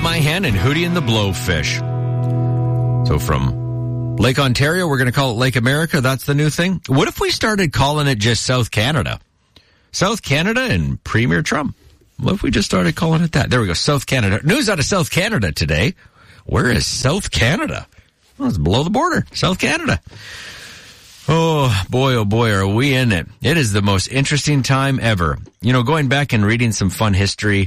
My Hen and Hootie and the Blowfish. So from Lake Ontario, we're going to call it Lake America. That's the new thing. What if we started calling it just South Canada? South Canada and Premier Trump. What if we just started calling it that? There we go, South Canada. News out of South Canada today. Where is South Canada? Well, it's below the border. South Canada. Oh boy, are we in it. It is the most interesting time ever. You know, going back and reading some fun history,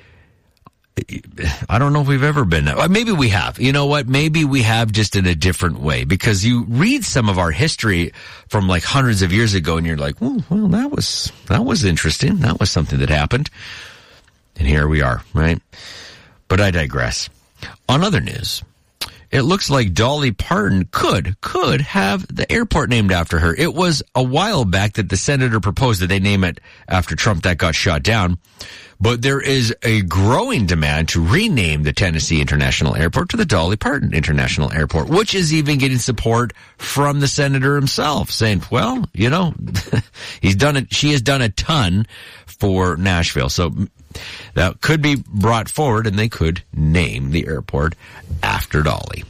I don't know if we've ever been there. Maybe we have. You know what? Maybe we have, just in a different way. Because you read some of our history from like hundreds of years ago and you're like, well, that was interesting. That was something that happened. And here we are, right? But I digress. On other news, it looks like Dolly Parton could have the airport named after her. It was a while back that the senator proposed that they name it after Trump. That got shot down. But there is a growing demand to rename the Tennessee International Airport to the Dolly Parton International Airport, which is even getting support from the senator himself, saying, well, you know, she has done a ton for Nashville. So that could be brought forward, and they could name the airport after Dolly.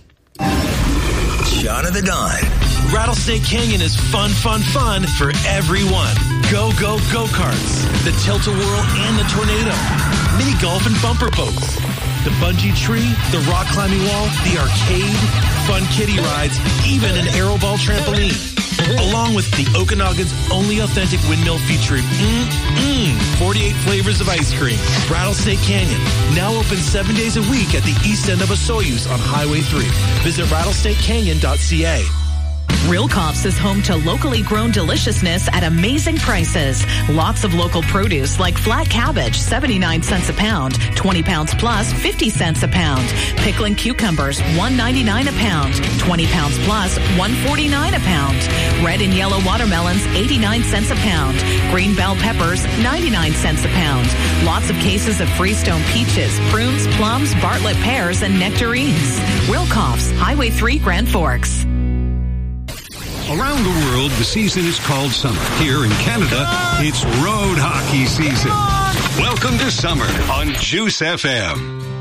Shot of the Dawn. Rattlesnake Canyon is fun for everyone. Go karts, the tilt-a-whirl and the tornado, mini golf and bumper boats, the bungee tree, the rock climbing wall, the arcade, fun kiddie rides, even an aeroball trampoline. Along with the Okanagan's only authentic windmill featuring 48 flavors of ice cream. Rattlesnake Canyon, now open 7 days a week at the east end of Osoyoos on Highway 3. Visit rattlesnakecanyon.ca. Real Cops is home to locally grown deliciousness at amazing prices. Lots of local produce like flat cabbage, 79 cents a pound. 20 pounds plus, 50 cents a pound. Pickling cucumbers, $1.99 a pound. 20 pounds plus, $1.49 a pound. Red and yellow watermelons, 89 cents a pound. Green bell peppers, 99 cents a pound. Lots of cases of Freestone peaches, prunes, plums, Bartlett pears, and nectarines. Real Cops, Highway 3, Grand Forks. Around the world, the season is called summer. Here in Canada, it's road hockey season. Welcome to summer on Juice FM.